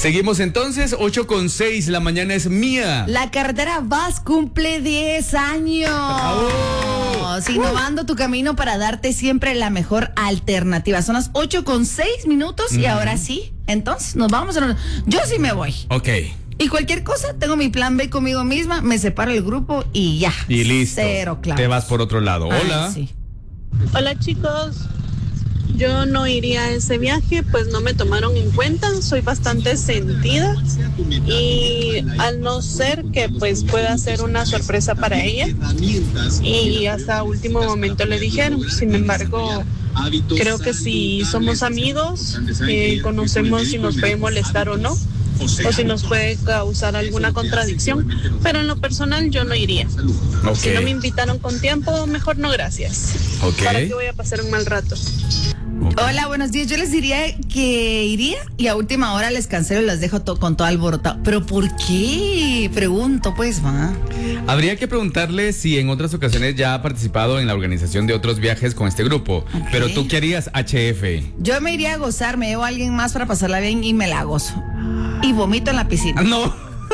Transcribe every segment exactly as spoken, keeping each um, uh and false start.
Seguimos entonces, ocho con seis, la mañana es mía. La carretera Vaz cumple diez años. ¡Oh! Innovando tu camino para darte siempre la mejor alternativa. Son las ocho con seis minutos uh-huh. y ahora sí, entonces nos vamos a... Yo sí me voy. Ok. Y cualquier cosa, tengo mi plan B conmigo misma, me separo del grupo y ya. Y listo. Cero, claro. Te vas por otro lado. Ay, Hola. Sí. Hola chicos, yo no iría a ese viaje, pues no me tomaron en cuenta, soy bastante sentida y al no ser que pues pueda ser una sorpresa para ella y hasta último momento le dijeron, sin embargo creo que si somos amigos, eh, conocemos si nos puede molestar o no, o si nos puede causar alguna contradicción, pero en lo personal yo no iría. Okay. Si no me invitaron con tiempo, mejor no gracias. Okay. ¿Para qué voy a pasar un mal rato? Okay. Hola, buenos días. Yo les diría que iría y a última hora les cancelo y las dejo to- con todo alborotado. ¿Pero por qué? Pregunto, pues, va. Habría que preguntarle si en otras ocasiones ya ha participado en la organización de otros viajes con este grupo. Okay. Pero tú, ¿qué harías, H F? Yo me iría a gozar, me llevo a alguien más para pasarla bien y me la gozo. Y vomito en la piscina. No.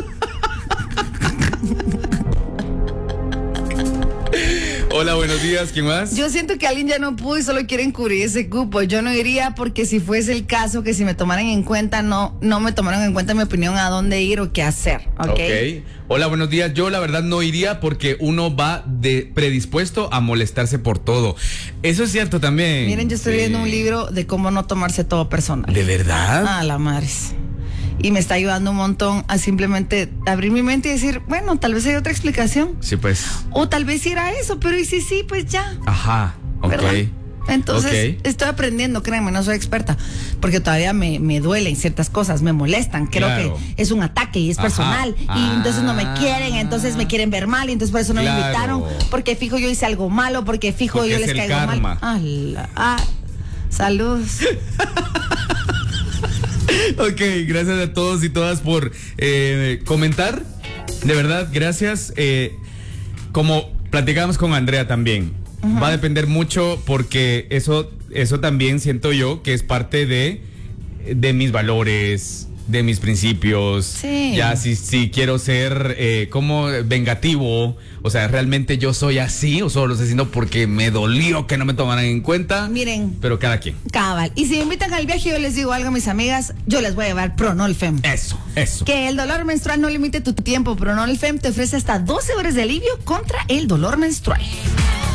Hola, buenos días, ¿quién más? Yo siento que alguien ya no pudo y solo quieren cubrir ese cupo. Yo no iría porque si fuese el caso que si me tomaran en cuenta, no, no me tomaron en cuenta mi opinión a dónde ir o qué hacer. ¿Ok? Ok. Hola, buenos días. Yo la verdad no iría porque uno va de predispuesto a molestarse por todo. Eso es cierto también. Miren, yo estoy sí. leyendo un libro de cómo no tomarse todo personal. ¿De verdad? Ah, la madre. Y me está ayudando un montón a simplemente abrir mi mente y decir, bueno, tal vez hay otra explicación. Sí, pues. O tal vez sí era eso, pero y si sí, pues ya. Ajá, ok. ¿Verdad? Entonces, okay. estoy aprendiendo, créanme, no soy experta, porque todavía me, me duelen ciertas cosas, me molestan, creo claro. que es un ataque y es Ajá. personal, ah. y entonces no me quieren, entonces me quieren ver mal, y entonces por eso no claro. me invitaron, porque fijo yo hice algo malo, porque fijo porque yo es les el caigo karma. mal. Ah, la, ah, salud. Ok, gracias a todos y todas por eh, comentar. De verdad, gracias. Eh, como platicábamos con Andrea también, uh-huh. va a depender mucho porque eso, eso también siento yo que es parte de, de mis valores, de mis principios. Sí. Ya si, si quiero ser eh, como vengativo, o sea, realmente yo soy así o solo lo estoy haciendo porque me dolió que no me tomaran en cuenta. Miren. Pero cada quien. Cabal. Y si me invitan al viaje, yo les digo algo a mis amigas, yo les voy a llevar Pronolfem. Eso, eso. Que el dolor menstrual no limite tu tiempo. Pronolfem te ofrece hasta doce horas de alivio contra el dolor menstrual.